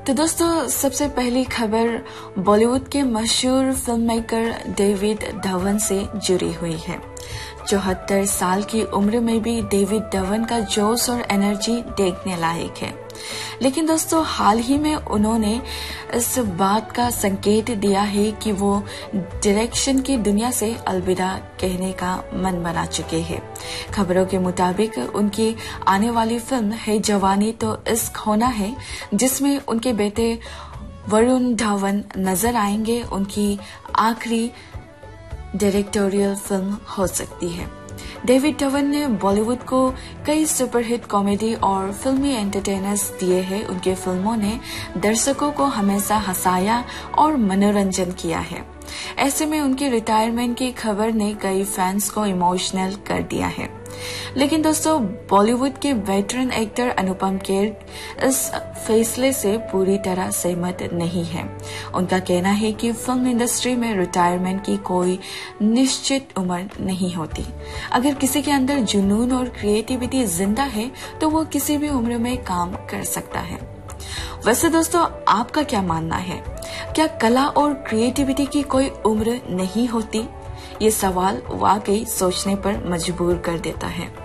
तो दोस्तों, सबसे पहली खबर बॉलीवुड के मशहूर फिल्म मेकर डेविड धवन से जुड़ी हुई है। 74 साल की उम्र में भी डेविड धवन का जोश और एनर्जी देखने लायक है। लेकिन दोस्तों, हाल ही में उन्होंने इस बात का संकेत दिया है कि वो डायरेक्शन की दुनिया से अलविदा कहने का मन बना चुके हैं। खबरों के मुताबिक उनकी आने वाली फिल्म है जवानी तो इश्क होना है, जिसमें उनके बेटे वरुण धवन नजर आएंगे। उनकी आखिरी डायरेक्टोरियल फिल्म हो सकती है। डेविड धवन ने बॉलीवुड को कई सुपरहिट कॉमेडी और फिल्मी एंटरटेनर्स दिए हैं। उनके फिल्मों ने दर्शकों को हमेशा हंसाया और मनोरंजन किया है। ऐसे में उनकी रिटायरमेंट की खबर ने कई फैंस को इमोशनल कर दिया है। लेकिन दोस्तों, बॉलीवुड के वेटरन एक्टर अनुपम खेर इस फैसले से पूरी तरह सहमत नहीं है। उनका कहना है कि फिल्म इंडस्ट्री में रिटायरमेंट की कोई निश्चित उम्र नहीं होती। अगर किसी के अंदर जुनून और क्रिएटिविटी जिंदा है तो वो किसी भी उम्र में काम कर सकता है। वैसे दोस्तों, आपका क्या मानना है? क्या कला और क्रिएटिविटी की कोई उम्र नहीं होती? ये सवाल वाकई सोचने पर मजबूर कर देता है।